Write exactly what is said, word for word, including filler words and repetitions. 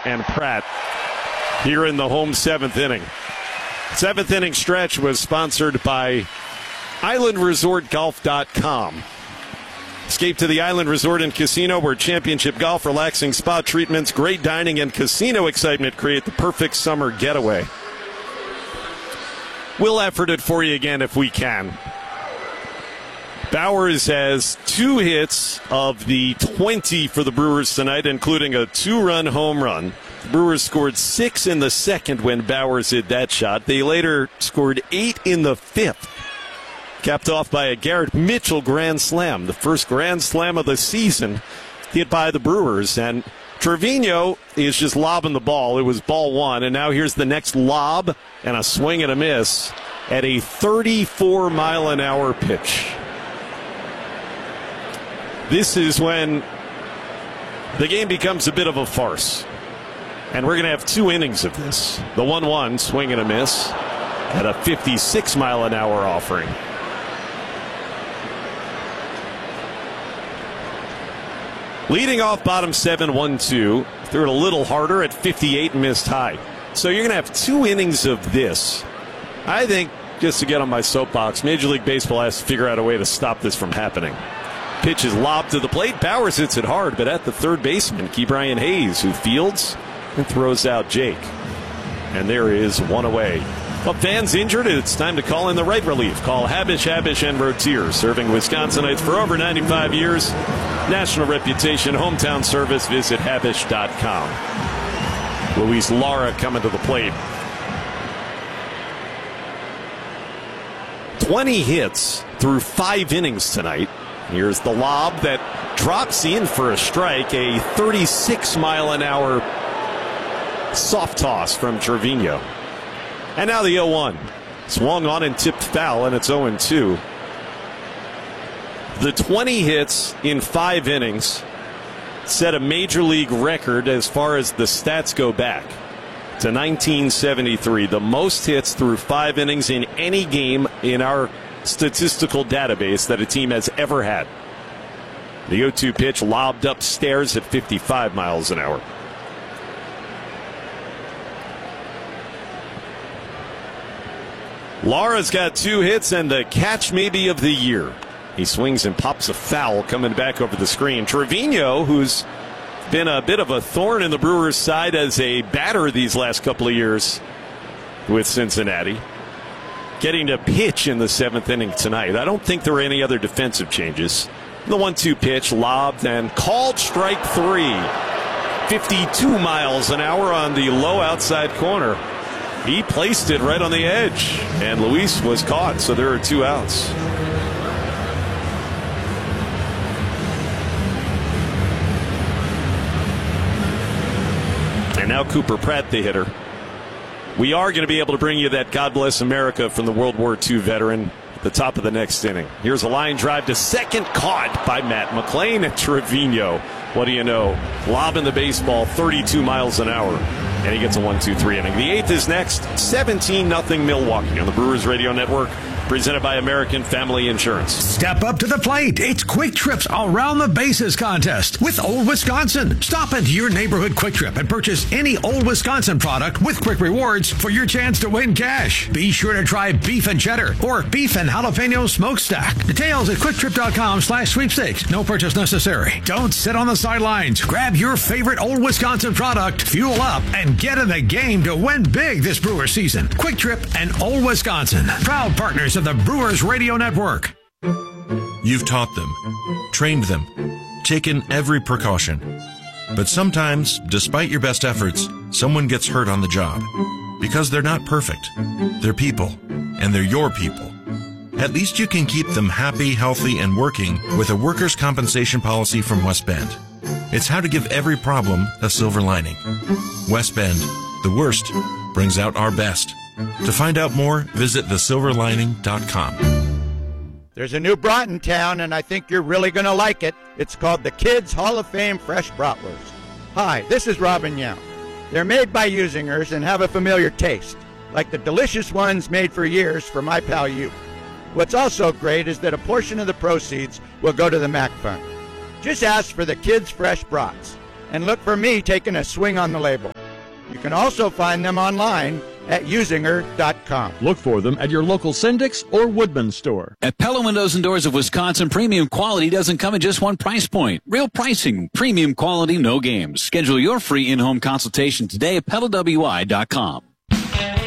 and Pratt here in the home seventh inning. Seventh inning stretch was sponsored by Island Resort Golf dot com. Escape to the Island Resort and Casino, where championship golf, relaxing spa treatments, great dining, and casino excitement create the perfect summer getaway. We'll effort it for you again if we can. Bowers has two hits of the twenty for the Brewers tonight, including a two-run home run. The Brewers scored six in the second when Bowers hit that shot. They later scored eight in the fifth. Capped off by a Garrett Mitchell grand slam, the first grand slam of the season hit by the Brewers. And Trevino is just lobbing the ball. It was ball one, and now here's the next lob and a swing and a miss at a thirty-four mile an hour pitch. This is when the game becomes a bit of a farce. And we're going to have two innings of this. The one one, swing and a miss, at a fifty-six mile an hour offering. Leading off bottom seven, one two. Threw it a little harder at fifty-eight, missed high. So you're going to have two innings of this. I think, just to get on my soapbox, Major League Baseball has to figure out a way to stop this from happening. Pitch is lobbed to the plate. Bowers hits it hard, but at the third baseman, Ke'Bryan Hayes, who fields and throws out Jake. And there is one away. Well, fans injured, it's time to call in the right relief. Call Habish, Habish, and Rotier, serving Wisconsinites for over ninety-five years. National reputation, hometown service. Visit Habish dot com. Luis Lara coming to the plate. twenty hits through five innings tonight. Here's the lob that drops in for a strike. A thirty-six mile an hour soft toss from Trevino. And now the oh one. Swung on and tipped foul, and it's oh and two. The twenty hits in five innings set a major league record as far as the stats go back to nineteen seventy-three. The most hits through five innings in any game in our statistical database that a team has ever had. The oh two pitch lobbed upstairs at fifty-five miles an hour. Lara's got two hits and the catch maybe of the year. He swings and pops a foul coming back over the screen. Trevino, who's been a bit of a thorn in the Brewers' side as a batter these last couple of years with Cincinnati, getting to pitch in the seventh inning tonight. I don't think there were any other defensive changes. The one two pitch lobbed and called strike three. fifty-two miles an hour on the low outside corner. He placed it right on the edge, and Luis was caught, so there are two outs. And now Cooper Pratt, the hitter. We are going to be able to bring you that God Bless America from the World War Two veteran at the top of the next inning. Here's a line drive to second, caught by Matt McLain and Trevino. What do you know? Lobbing the baseball thirty-two miles an hour. And he gets a one two three inning. The eighth is next. seventeen nothing Milwaukee on the Brewers Radio Network. Presented by American Family Insurance. Step up to the plate. It's Quick Trip's Around the Bases contest with Old Wisconsin. Stop into your neighborhood Quick Trip and purchase any Old Wisconsin product with Quick Rewards for your chance to win cash. Be sure to try beef and cheddar or beef and jalapeno smokestack. Details at quick trip dot com slash sweepstakes. No purchase necessary. Don't sit on the sidelines. Grab your favorite Old Wisconsin product, fuel up, and get in the game to win big this Brewer season. Quick Trip and Old Wisconsin, proud partners of the Brewers Radio Network. You've taught them, trained them, taken every precaution. But sometimes, despite your best efforts, someone gets hurt on the job. Because they're not perfect. They're people, and they're your people. At least you can keep them happy, healthy, and working with a workers' compensation policy from West Bend. It's how to give every problem a silver lining. West Bend, the worst brings out our best. To find out more, visit the silver lining dot com. There's a new brat in town, and I think you're really going to like it. It's called the Kids Hall of Fame Fresh Bratwurst. Hi, this is Robin Young. They're made by Usingers and have a familiar taste, like the delicious ones made for years for my pal you. What's also great is that a portion of the proceeds will go to the Mac Fund. Just ask for the Kids Fresh Brats, and look for me taking a swing on the label. You can also find them online at usinger dot com. Look for them at your local Syndix or Woodman store. At Pella Windows and Doors of Wisconsin, premium quality doesn't come at just one price point. Real pricing, premium quality, no games. Schedule your free in-home consultation today at Pella W I dot com.